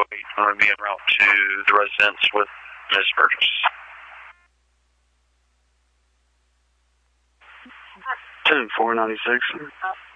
208. I'm going to be en route to the residence with Ms. Burgess. 10-496.